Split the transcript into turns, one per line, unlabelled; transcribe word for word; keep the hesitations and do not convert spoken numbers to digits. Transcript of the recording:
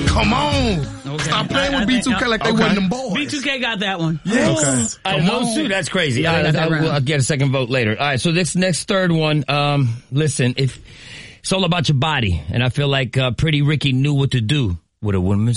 Come on.
Okay.
Stop playing
I,
with B two K like they
okay.
wasn't them boys.
B two K got that one.
Yes.
Okay.
Come
Those
on.
two, that's crazy.
Yeah,
All right,
that
I'll,
round.
I'll get a second vote later. All right, so this next third one, um, listen, if it's all about your body, and I feel like uh, Pretty Ricky knew what to do with a woman's